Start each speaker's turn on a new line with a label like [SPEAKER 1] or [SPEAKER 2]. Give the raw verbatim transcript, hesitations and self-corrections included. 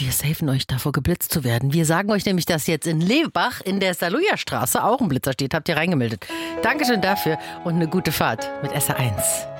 [SPEAKER 1] wir safen euch davor, geblitzt zu werden. Wir sagen euch nämlich, dass jetzt in Lebach in der Saluja-Straße auch ein Blitzer steht. Habt ihr reingemeldet. Dankeschön dafür und eine gute Fahrt mit S R eins.